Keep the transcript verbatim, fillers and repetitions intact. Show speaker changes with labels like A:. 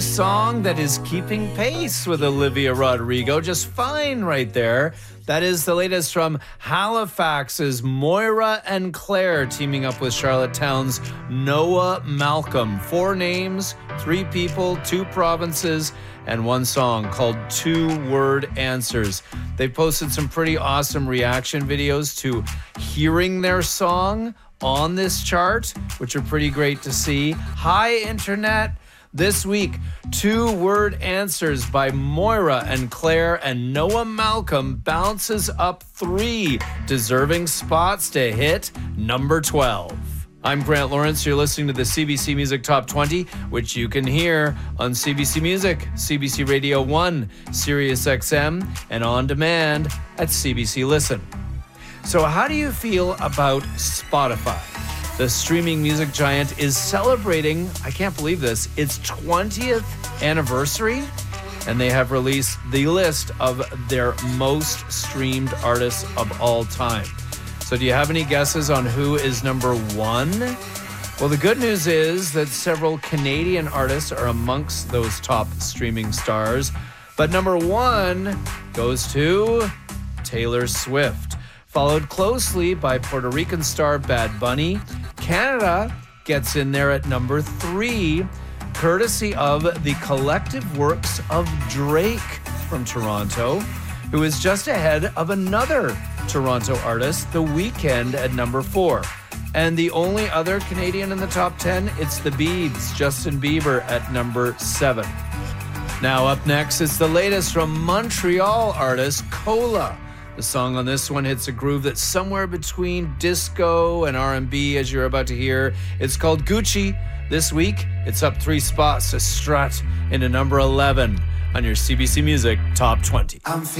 A: song that is keeping pace with Olivia Rodrigo just fine right there. That is the latest from Halifax's Moira and Claire teaming up with Charlottetown's Noah Malcolm. Four names, three people, two provinces, and one song called Two Word Answers. They've posted some pretty awesome reaction videos to hearing their song on this chart, which are pretty great to see. Hi, Internet. This week, Two Word Answers by Moira and Claire and Noah Malcolm bounces up three deserving spots to hit number twelve. I'm Grant Lawrence. You're listening to the C B C Music Top twenty, which you can hear on C B C Music, C B C Radio one, Sirius X M, and on demand at C B C Listen. So how do you feel about Spotify? The streaming music giant is celebrating, I can't believe this, its twentieth anniversary, and they have released the list of their most streamed artists of all time. So do you have any guesses on who is number one? Well, the good news is that several Canadian artists are amongst those top streaming stars, but number one goes to Taylor Swift, followed closely by Puerto Rican star Bad Bunny. Canada gets in there at number three, courtesy of the collective works of Drake from Toronto, who is just ahead of another Toronto artist, The Weeknd, at number four. And the only other Canadian in the top ten, it's the Biebs, Justin Bieber, at number seven. Now up next, it's the latest from Montreal artist Cola. The song on this one hits a groove that's somewhere between disco and R and B, as you're about to hear. It's called Gucci. This week, it's up three spots to strut into number eleven on your C B C Music Top twenty. I'm